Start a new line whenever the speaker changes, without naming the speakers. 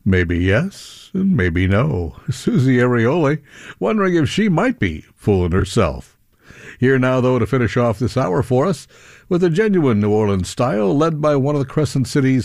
Maybe yes, and maybe no. Susie Arioli, wondering if she might be fooling herself. Here now, though, to finish off this hour for us, with a genuine New Orleans style led by one of the Crescent City's